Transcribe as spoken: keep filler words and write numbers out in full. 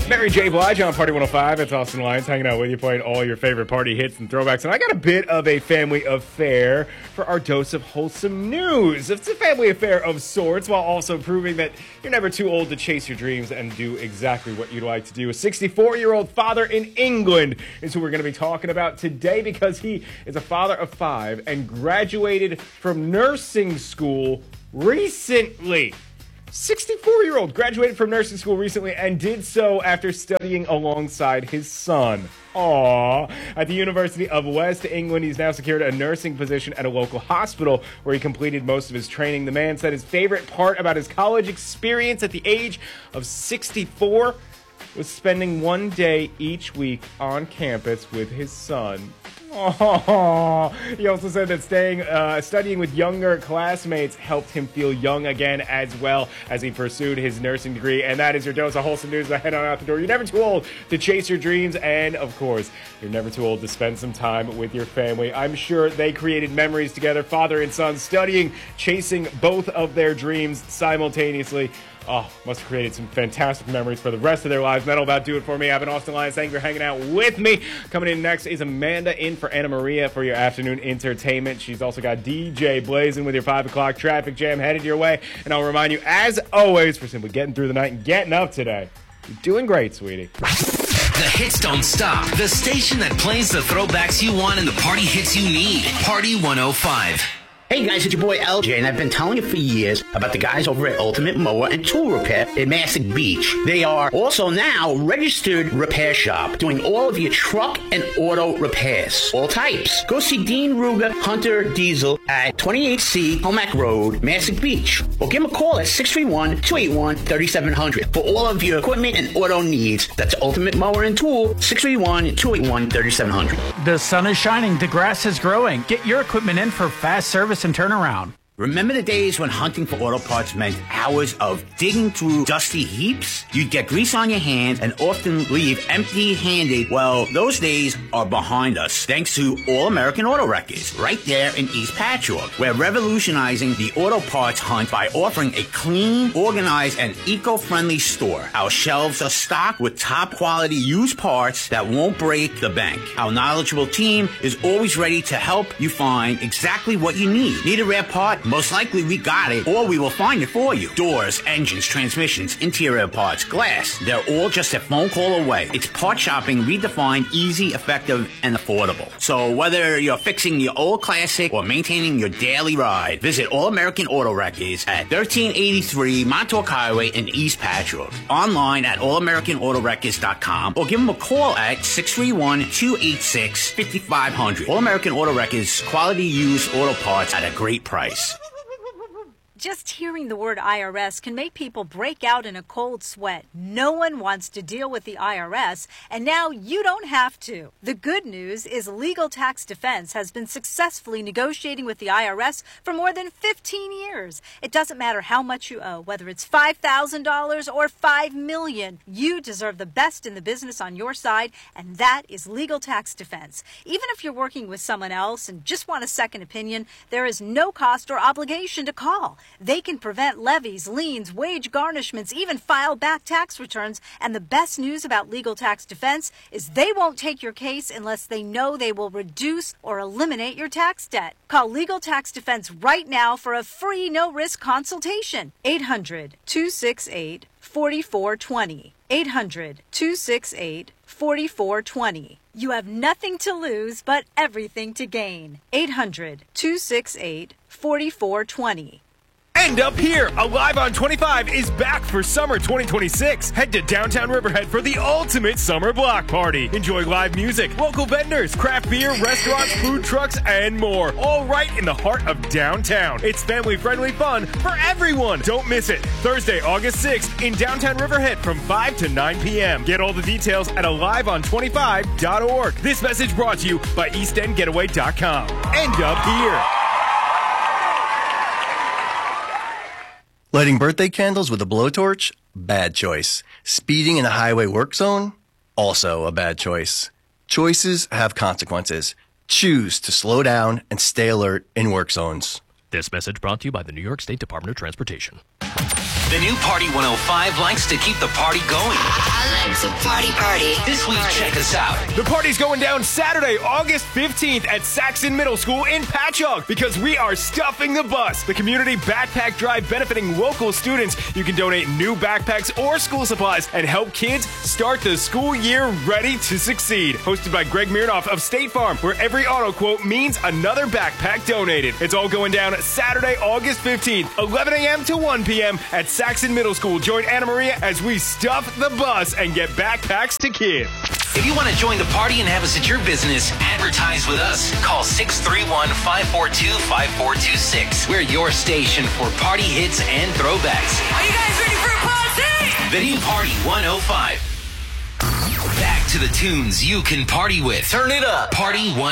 Mary J. Blige on Party one oh five. It's Austin Lyons hanging out with you, playing all your favorite party hits and throwbacks. And I got a bit of a family affair for our dose of wholesome news. It's a family affair of sorts, while also proving that you're never too old to chase your dreams and do exactly what you'd like to do. A sixty-four-year-old father in England is who we're going to be talking about today, because he is a father of five and graduated from nursing school recently. sixty-four-year-old graduated from nursing school recently and did so after studying alongside his son. Aww. At the University of West England, he's now secured a nursing position at a local hospital where he completed most of his training. The man said his favorite part about his college experience at the age of sixty-four was spending one day each week on campus with his son. Oh, he also said that staying, uh, studying with younger classmates helped him feel young again, as well as he pursued his nursing degree. And that is your dose of wholesome news. Head on out the door. You're never too old to chase your dreams, and of course, you're never too old to spend some time with your family. I'm sure they created memories together, father and son, studying, chasing both of their dreams simultaneously. Oh, must have created some fantastic memories for the rest of their lives. That'll about do it for me. I've been Austin Lyons. Thank you for hanging out with me. Coming in next is Amanda in for Anna Maria for your afternoon entertainment. She's also got D J blazing with your five o'clock traffic jam headed your way. And I'll remind you, as always, for simply getting through the night and getting up today. You're doing great, sweetie. The hits don't stop. The station that plays the throwbacks you want and the party hits you need. Party one oh five. Hey guys, it's your boy L J, and I've been telling you for years about the guys over at Ultimate Mower and Tool Repair in Massac Beach. They are also now registered repair shop, doing all of your truck and auto repairs, all types. Go see Dean Ruger Hunter Diesel at twenty-eight C Helmack Road, Massac Beach, or give him a call at six three one, two eight one, three seven zero zero for all of your equipment and auto needs. That's Ultimate Mower and Tool, six three one, two eight one, three seven zero zero. The sun is shining, the grass is growing. Get your equipment in for fast service and turnaround. Remember the days when hunting for auto parts meant hours of digging through dusty heaps? You'd get grease on your hands and often leave empty-handed. Well, those days are behind us, thanks to All American Auto Wreckers, right there in East Patchogue. We're revolutionizing the auto parts hunt by offering a clean, organized, and eco-friendly store. Our shelves are stocked with top-quality used parts that won't break the bank. Our knowledgeable team is always ready to help you find exactly what you need. Need a rare part? Most likely we got it, or we will find it for you. Doors, engines, transmissions, interior parts, glass, they're all just a phone call away. It's part shopping redefined, easy, effective, and affordable. So whether you're fixing your old classic or maintaining your daily ride, visit All American Auto Wreckers at thirteen eighty-three Montauk Highway in East Patchogue. Online at all american auto wreckers dot com, or give them a call at six three one, two eight six, five five zero zero. All American Auto Wreckers, quality used auto parts at a great price. Just hearing the word I R S can make people break out in a cold sweat. No one wants to deal with the I R S, and now you don't have to. The good news is Legal Tax Defense has been successfully negotiating with the I R S for more than fifteen years. It doesn't matter how much you owe, whether it's five thousand dollars or five million dollars. You deserve the best in the business on your side, and that is Legal Tax Defense. Even if you're working with someone else and just want a second opinion, there is no cost or obligation to call. They can prevent levies, liens, wage garnishments, even file back tax returns. And the best news about Legal Tax Defense is they won't take your case unless they know they will reduce or eliminate your tax debt. Call Legal Tax Defense right now for a free no-risk consultation. eight hundred, two six eight, four four two zero. eight hundred, two six eight, four four two zero. You have nothing to lose but everything to gain. eight hundred, two six eight, four four two zero. And up here, Alive on twenty-five is back for summer twenty twenty-six. Head to downtown Riverhead for the ultimate summer block party. Enjoy live music, local vendors, craft beer, restaurants, food trucks, and more. All right in the heart of downtown. It's family-friendly fun for everyone. Don't miss it. Thursday, August sixth in downtown Riverhead from five to nine p.m. Get all the details at alive on twenty-five dot org. This message brought to you by east end getaway dot com. And up here. Lighting birthday candles with a blowtorch? Bad choice. Speeding in a highway work zone? Also a bad choice. Choices have consequences. Choose to slow down and stay alert in work zones. This message brought to you by the New York State Department of Transportation. The new Party one oh five likes to keep the party going. I like to party party. This week, check us out. The party's going down Saturday, August fifteenth at Saxon Middle School in Patchogue because we are stuffing the bus. The community backpack drive benefiting local students. You can donate new backpacks or school supplies and help kids start the school year ready to succeed. Hosted by Greg Mirnoff of State Farm, where every auto quote means another backpack donated. It's all going down Saturday, August fifteenth, eleven a.m. to one p.m. at Saxon Middle School. Join Anna Maria as we stuff the bus and get backpacks to kids. If you want to join the party and have us at your business, advertise with us. Call six three one, five four two, five four two six. We're your station for party hits and throwbacks. Are you guys ready for a party? The new Party one oh five. Back to the tunes you can party with. Turn it up. Party one.